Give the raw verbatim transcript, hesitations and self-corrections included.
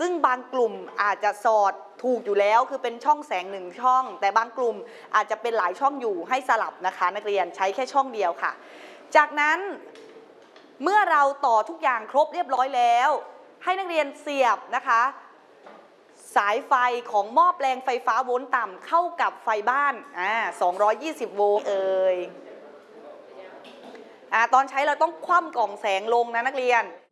ซึ่งบางกลุ่มอาจจะสอดถูกอยู่แล้วคือเป็นช่องแสงหนึ่งช่องแต่บางกลุ่มอาจจะเป็นหลายช่องอยู่ให้สลับนะคะนักเรียนใช้แค่ช่องเดียวค่ะจากนั้นเมื่อเราต่อทุกอย่างครบเรียบร้อยแล้วให้นักเรียนเสียบนะคะสายไฟของหม้อแปลงไฟฟ้าโวลต์ต่ำเข้ากับไฟบ้านอ่าสองร้อยยี่สิบโวลต์เอ่ยอ่าตอนใช้เราต้องคว่ำกล่องแสงลงนะนักเรียน